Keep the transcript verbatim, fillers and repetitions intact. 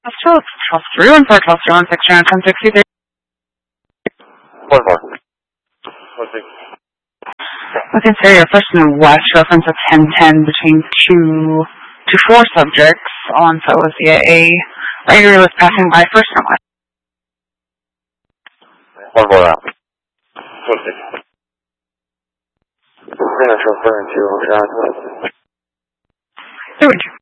Cluster, let's toss through and for cluster one six round ten sixty-three. One more. One six. Okay, so your first in the west reference at ten ten between two to four subjects on Philadelphia A. Rider was passing by first and west. One more round. One six. Finish referring to round one. There we go.